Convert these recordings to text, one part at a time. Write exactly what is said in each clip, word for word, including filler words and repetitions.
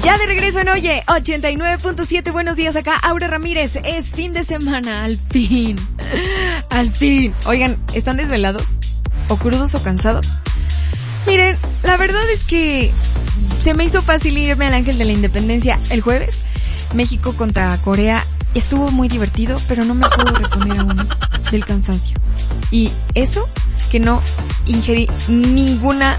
Ya de regreso en Oye, ochenta y nueve punto siete, buenos días acá, Aura Ramírez, es fin de semana, al fin, al fin. Oigan, ¿están desvelados? ¿O crudos o cansados? Miren, la verdad es que se me hizo fácil irme al Ángel de la Independencia el jueves. México contra Corea estuvo muy divertido, pero no me puedo reponer aún del cansancio. Y eso que no ingerí ninguna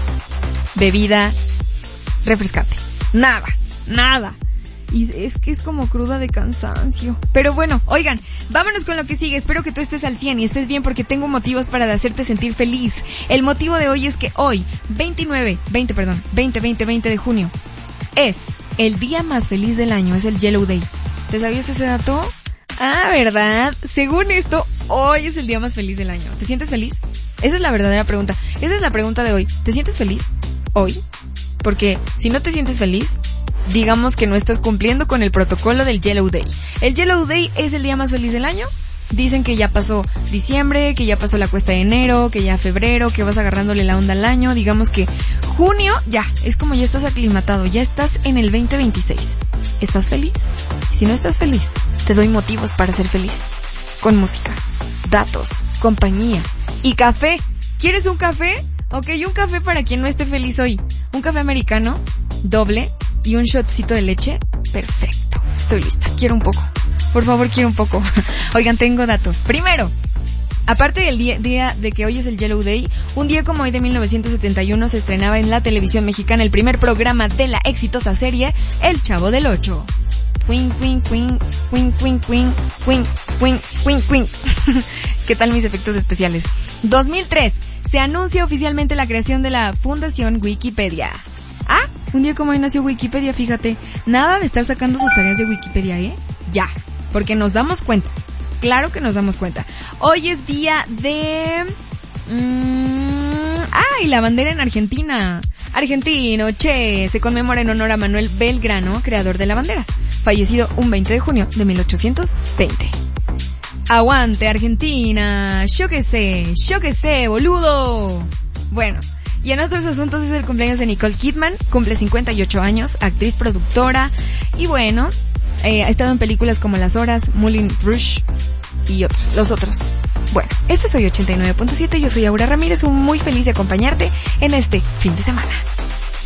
bebida refrescante. Nada, nada. Y es que es como cruda de cansancio. Pero bueno, oigan, vámonos con lo que sigue. Espero que tú estés al cien y estés bien porque tengo motivos para hacerte sentir feliz. El motivo de hoy es que hoy, veintinueve, veinte, perdón, veinte, veinte, veinte de junio, es el día más feliz del año, es el Yellow Day. ¿Te sabías ese dato? Ah, ¿verdad? Según esto, hoy es el día más feliz del año. ¿Te sientes feliz? Esa es la verdadera pregunta. Esa es la pregunta de hoy. ¿Te sientes feliz hoy? Porque si no te sientes feliz, digamos que no estás cumpliendo con el protocolo del Yellow Day. El Yellow Day es el día más feliz del año. Dicen que ya pasó diciembre, que ya pasó la cuesta de enero, que ya febrero, que vas agarrándole la onda al año. Digamos que junio ya, es como ya estás aclimatado, ya estás en el veinte veintiséis. ¿Estás feliz? Si no estás feliz, te doy motivos para ser feliz. Con música, datos, compañía y café. ¿Quieres un café? Ok, un café para quien no esté feliz hoy. Un café americano, doble y un shotcito de leche. Perfecto, estoy lista, quiero un poco. Por favor, quiero un poco. Oigan, tengo datos. Primero, aparte del día, día de que hoy es el Yellow Day, un día como hoy de mil novecientos setenta y uno se estrenaba en la televisión mexicana el primer programa de la exitosa serie El Chavo del Ocho. Queen, queen, queen, queen, queen, queen, queen, queen, queen, queen. ¿Qué tal mis efectos especiales? dos mil tres, se anuncia oficialmente la creación de la Fundación Wikipedia. Ah, un día como hoy nació Wikipedia, fíjate. Nada de estar sacando sus tareas de Wikipedia, ¿eh? Ya, porque nos damos cuenta. Claro que nos damos cuenta. Hoy es día de... Mmm... ¡Ay! La bandera en Argentina. Argentino, che. Se conmemora en honor a Manuel Belgrano, creador de la bandera. Fallecido un veinte de junio de mil ochocientos veinte. ¡Aguante, Argentina! ¡Yo qué sé! ¡Yo qué sé, boludo! Bueno... Y en otros asuntos es el cumpleaños de Nicole Kidman, cumple cincuenta y ocho años, actriz, productora, y bueno, eh, ha estado en películas como Las Horas, Moulin Rouge y otros, los otros. Bueno, esto es Hoy ochenta y nueve punto siete, yo soy Aura Ramírez, muy feliz de acompañarte en este fin de semana.